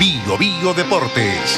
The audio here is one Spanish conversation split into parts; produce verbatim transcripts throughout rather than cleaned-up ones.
Bio Bio Deportes.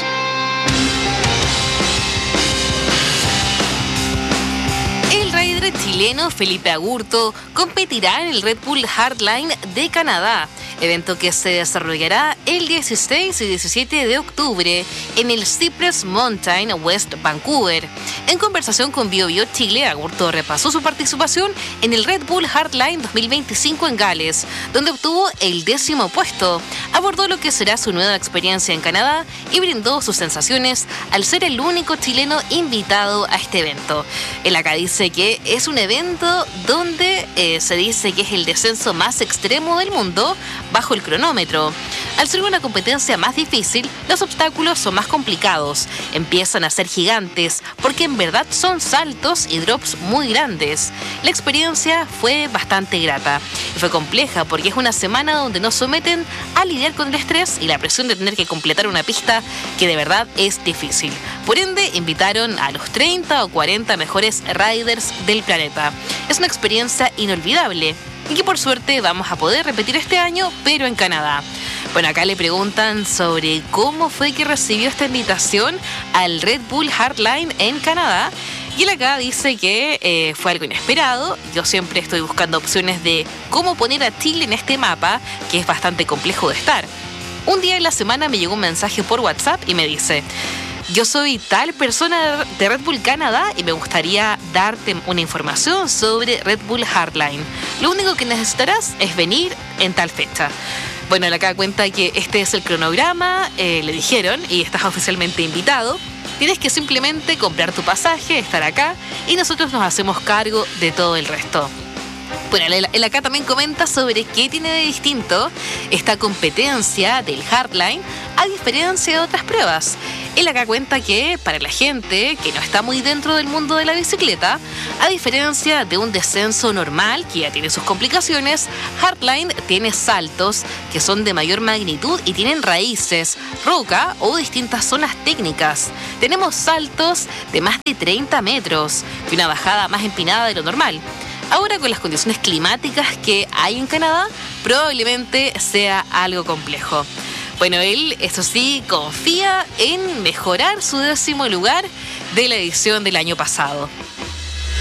El rider chileno Felipe Agurto competirá en el Red Bull Hardline de Canadá, evento que se desarrollará el dieciséis y diecisiete de octubre en el Cypress Mountain West Vancouver. En conversación con Bio Bio Chile, Agurto repasó su participación en el Red Bull Hardline dos mil veinticinco en Gales, donde obtuvo el décimo puesto. Abordó lo que será su nueva experiencia en Canadá y brindó sus sensaciones al ser el único chileno invitado a este evento. Él acá dice que es un evento donde eh, se dice que es el descenso más extremo del mundo bajo el cronómetro. Al ser una competencia más difícil, los obstáculos son más complicados, empiezan a ser gigantes porque en verdad son saltos y drops muy grandes. La experiencia fue bastante grata y fue compleja porque es una semana donde nos someten a lidiar con el estrés y la presión de tener que completar una pista que de verdad es difícil. Por ende, invitaron a los treinta o cuarenta mejores riders del planeta. Es una experiencia inolvidable y que por suerte vamos a poder repetir este año, pero en Canadá. Bueno, acá le preguntan sobre cómo fue que recibió esta invitación al Red Bull Hardline en Canadá. Y él acá dice que eh, fue algo inesperado. Yo siempre estoy buscando opciones de cómo poner a Chile en este mapa, que es bastante complejo de estar. Un día en la semana me llegó un mensaje por WhatsApp y me dice: yo soy tal persona de Red Bull Canadá y me gustaría darte una información sobre Red Bull Hardline. Lo único que necesitarás es venir en tal fecha. Bueno, él acá cuenta que este es el cronograma, eh, le dijeron, y estás oficialmente invitado. Tienes que simplemente comprar tu pasaje, estar acá, y nosotros nos hacemos cargo de todo el resto. Bueno, él, él acá también comenta sobre qué tiene de distinto esta competencia del Hardline a diferencia de otras pruebas. Él acá cuenta que para la gente que no está muy dentro del mundo de la bicicleta, a diferencia de un descenso normal que ya tiene sus complicaciones, Hardline tiene saltos que son de mayor magnitud y tienen raíces, roca o distintas zonas técnicas. Tenemos saltos de más de treinta metros y una bajada más empinada de lo normal. Ahora, con las condiciones climáticas que hay en Canadá, probablemente sea algo complejo. Bueno, él, eso sí, confía en mejorar su décimo lugar de la edición del año pasado.